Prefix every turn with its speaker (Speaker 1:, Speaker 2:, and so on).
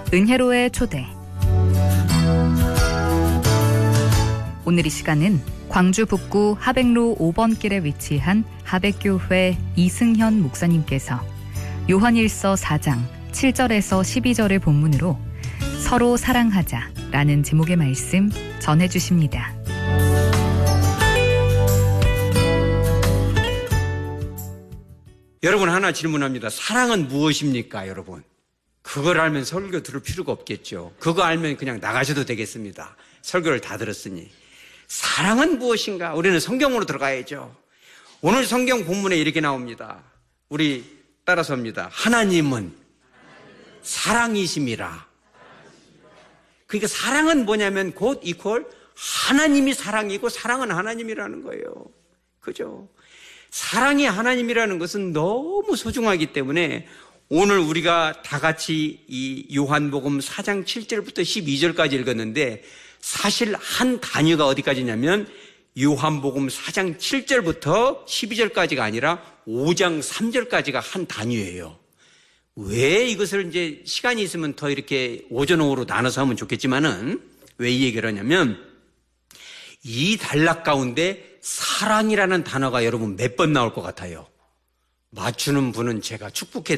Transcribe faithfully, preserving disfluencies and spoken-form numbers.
Speaker 1: 은혜로의 초대. 오늘 이 시간은 광주 북구 하백로 오 번 길에 위치한 하백교회 이승현 목사님께서 요한일서 사 장 칠 절에서 십이 절의 본문으로 서로 사랑하자라는 제목의 말씀 전해주십니다.
Speaker 2: 여러분, 하나 질문합니다. 사랑은 무엇입니까, 여러분? 그걸 알면 설교 들을 필요가 없겠죠. 그거 알면 그냥 나가셔도 되겠습니다. 설교를 다 들었으니. 사랑은 무엇인가? 우리는 성경으로 들어가야죠. 오늘 성경 본문에 이렇게 나옵니다. 우리 따라서 합니다. 하나님은 사랑이심이라. 그러니까 사랑은 뭐냐면 곧 이퀄 하나님이 사랑이고 사랑은 하나님이라는 거예요. 그죠? 사랑이 하나님이라는 것은 너무 소중하기 때문에 오늘 우리가 다 같이 이 요한복음 사 장 칠 절부터 십이 절까지 읽었는데 사실 한 단위가 어디까지냐면 요한복음 사 장 칠 절부터 십이 절까지가 아니라 오 장 삼 절까지가 한 단위예요. 왜 이것을 이제 시간이 있으면 더 이렇게 오전 오후로 나눠서 하면 좋겠지만은 왜 이 얘기를 하냐면 이 단락 가운데 사랑이라는 단어가 여러분 몇 번 나올 것 같아요? 맞추는 분은 제가 축복해